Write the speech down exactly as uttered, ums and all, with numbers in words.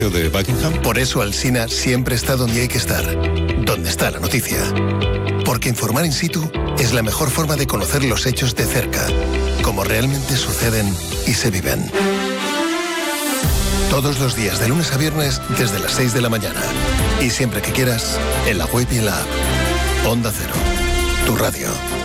de Buckingham. Por eso Alsina siempre está donde hay que estar, donde está la noticia. Porque informar in situ es la mejor forma de conocer los hechos de cerca, como realmente suceden y se viven. Todos los días, de lunes a viernes, desde las seis de la mañana. Y siempre que quieras, en la web y en la app. Onda Cero, tu radio.